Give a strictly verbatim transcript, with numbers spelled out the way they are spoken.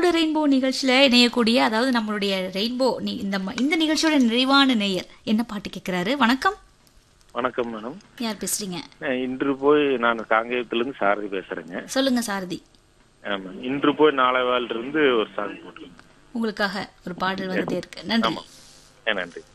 Erode rainbow நிகழ்ச்சியில இணையக்கூடிய அதாவது நம்மளுடைய ரெயின்போ நி- இந்த ம- இந்த நிகழ்ச்சியோட நிறைவான நேயர் என்ன பாட்டு கேட்கிறாரு? வணக்கம், வணக்கம் மேடம். யார் பேசுறீங்க? அஹ் இன்று போய் நான் காங்கேயத்திலிருந்து சாரதி பேசுறேங்க. சொல்லுங்க சாரதி. ஆமா, இன்று போய் நாளை வாழ் இருந்து ஒரு சாங் போட்டுருங்க. உங்களுக்காக ஒரு பாடல் வந்துட்டே இருக்கு. நன்றி. ஆமா, ஏ, நன்றி.